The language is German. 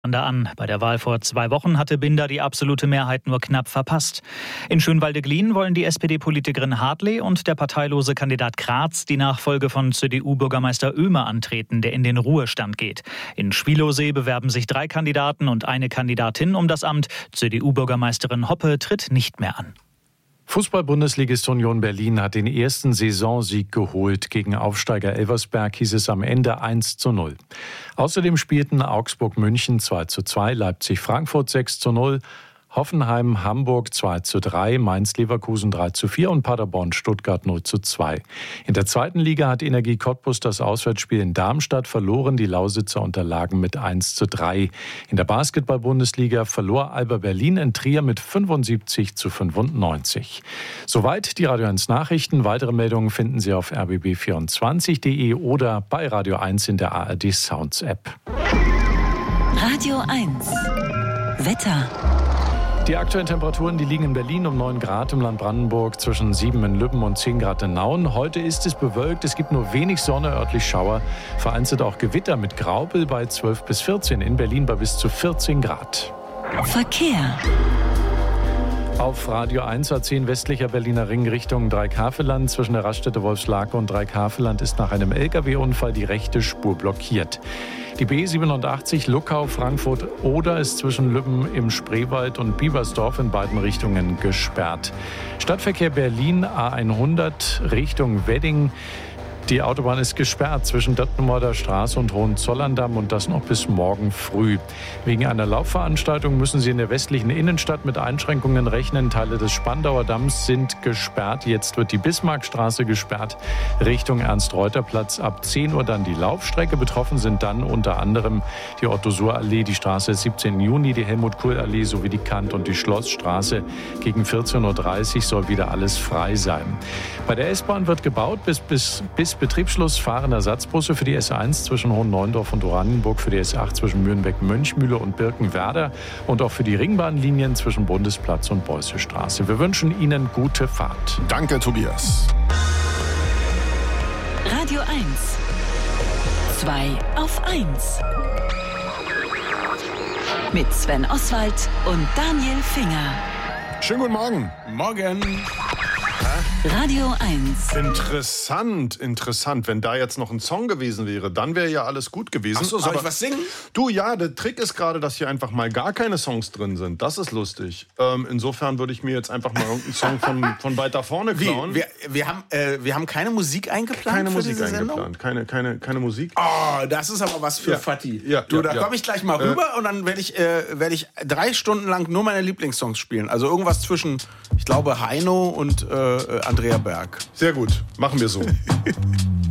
An. Bei der Wahl vor 2 Wochen hatte Binder die absolute Mehrheit nur knapp verpasst. In Schönwalde-Glien wollen die SPD-Politikerin Hartley und der parteilose Kandidat Kratz die Nachfolge von CDU-Bürgermeister Oehmer antreten, der in den Ruhestand geht. In Schwielowsee bewerben sich 3 Kandidaten und eine Kandidatin um das Amt. CDU-Bürgermeisterin Hoppe tritt nicht mehr an. Fußball-Bundesligist Union Berlin hat den ersten Saisonsieg geholt. Gegen Aufsteiger Elversberg hieß es am Ende 1:0. Außerdem spielten Augsburg-München 2:2, Leipzig-Frankfurt 6:0, Hoffenheim-Hamburg 2:3, Mainz-Leverkusen 3:4 und Paderborn-Stuttgart 0:2. In der zweiten Liga hat Energie Cottbus das Auswärtsspiel in Darmstadt verloren. Die Lausitzer unterlagen mit 1:3. In der Basketball-Bundesliga verlor Alba Berlin in Trier mit 75:95. Soweit die Radio 1 Nachrichten. Weitere Meldungen finden Sie auf rbb24.de oder bei Radio 1 in der ARD Sounds App. Radio 1 Wetter. Die aktuellen Temperaturen, die liegen in Berlin um 9 Grad, im Land Brandenburg zwischen 7 in Lübben und 10 Grad in Nauen. Heute ist es bewölkt, es gibt nur wenig Sonne, örtlich Schauer, vereinzelt auch Gewitter mit Graupel bei 12 bis 14, in Berlin bei bis zu 14 Grad. Verkehr. Auf Radio 1 A10 westlicher Berliner Ring Richtung Dreikaveland. Zwischen der Raststätte Wolfslake und Dreikaveland ist nach einem Lkw-Unfall die rechte Spur blockiert. Die B87 Luckau-Frankfurt-Oder ist zwischen Lübben im Spreewald und Biebersdorf in beiden Richtungen gesperrt. Stadtverkehr Berlin A100 Richtung Wedding. Die Autobahn ist gesperrt zwischen Döttenmorder Straße und Hohenzollern-Damm und das noch bis morgen früh. Wegen einer Laufveranstaltung müssen Sie in der westlichen Innenstadt mit Einschränkungen rechnen. Teile des Spandauer Damms sind gesperrt. Jetzt wird die Bismarckstraße gesperrt Richtung Ernst-Reuter-Platz. Ab 10 Uhr dann die Laufstrecke. Betroffen sind dann unter anderem die Otto-Suhr-Allee, die Straße des 17. Juni, die Helmut-Kohl-Allee sowie die Kant- und die Schlossstraße. Gegen 14:30 Uhr soll wieder alles frei sein. Bei der S-Bahn wird gebaut. Bis Betriebsschluss fahren Ersatzbusse für die S1 zwischen Hohenneuendorf und Oranienburg, für die S8 zwischen Mühlenbeck-Mönchmühle und Birkenwerder und auch für die Ringbahnlinien zwischen Bundesplatz und Beussestraße. Wir wünschen Ihnen gute Fahrt. Danke, Tobias. Radio 1 2 auf 1 mit Sven Oswald und Daniel Finger. Schönen guten Morgen. Morgen. Radio 1. Interessant. Wenn da jetzt noch ein Song gewesen wäre, dann wäre ja alles gut gewesen. Ach so, soll ich was singen? Du, ja, der Trick ist gerade, dass hier einfach mal gar keine Songs drin sind. Das ist lustig. Insofern würde ich mir jetzt einfach mal irgendeinen Song von weiter vorne klauen. Wir haben keine Musik eingeplant? Keine für Musik diese eingeplant. Keine Musik. Oh, das ist aber was für Fatih. Ja, da komme ich gleich mal rüber und dann werde ich 3 Stunden lang nur meine Lieblingssongs spielen. Also irgendwas zwischen, ich glaube, Heino und Andrea Berg. Sehr gut, machen wir so.